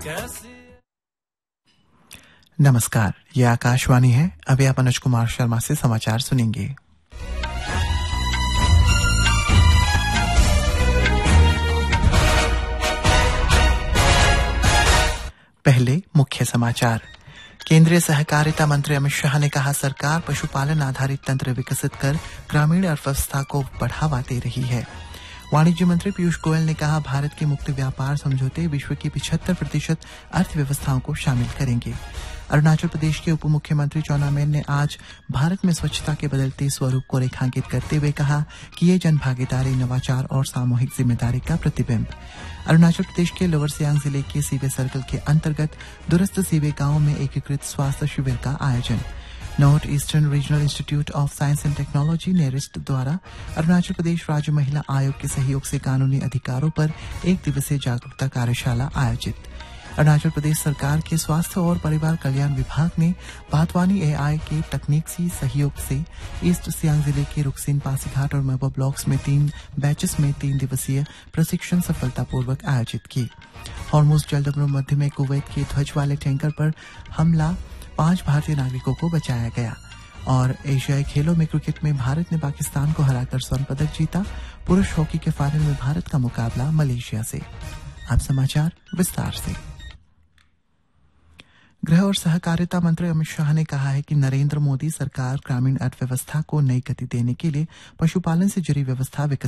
नमस्कार, ये आकाशवाणी है। अभी आप अनुज कुमार शर्मा से समाचार सुनेंगे। पहले मुख्य समाचार। केंद्रीय सहकारिता मंत्री अमित शाह ने कहा, सरकार पशुपालन आधारित तंत्र विकसित कर ग्रामीण अर्थव्यवस्था को बढ़ावा दे रही है। वाणिज्य मंत्री पीयूष गोयल ने कहा, भारत के मुक्त व्यापार समझौते विश्व की 75% अर्थव्यवस्थाओं को शामिल करेंगे। अरुणाचल प्रदेश के उप मुख्यमंत्री चाउना मेन ने आज भारत में स्वच्छता के बदलते स्वरूप को रेखांकित करते हुए कहा कि ये जन भागीदारी, नवाचार और सामूहिक जिम्मेदारी का प्रतिबिंब। अरुणाचल प्रदेश के लोअर सियांग जिले के सीबे सर्कल के अंतर्गत दूरस्थ सीबे गांव में एकीकृत स्वास्थ्य शिविर का आयोजन। North eastern regional institute of science and technology NERIST द्वारा अरुणाचल प्रदेश राज्य महिला आयोग के सहयोग से कानूनी अधिकारों पर 1 दिवसीय जागरूकता कार्यशाला आयोजित। अरुणाचल प्रदेश सरकार के स्वास्थ्य और परिवार कल्याण विभाग ने बातवानी एआई के तकनीकी सहयोग से ईस्ट सियांग जिले के रुकसिन, पासीघाट और मेबो ब्लॉक्स में 3 बैचेस में 3 दिवसीय प्रशिक्षण सफलतापूर्वक आयोजित की। हॉर्मुज जलदबंध मध्य में कुवैत के ध्वज वाले टैंकर पर हमला, 5 भारतीय नागरिकों को बचाया गया। और एशियाई खेलों में क्रिकेट में भारत ने पाकिस्तान को हराकर स्वर्ण पदक जीता। पुरुष हॉकी के फाइनल में भारत का मुकाबला मलेशिया से। अब समाचार विस्तार से। गृह और सहकारिता मंत्री अमित शाह ने कहा है कि नरेंद्र मोदी सरकार ग्रामीण अर्थव्यवस्था को नई गति देने के लिए पशुपालन से जुड़ी व्यवस्था विकसित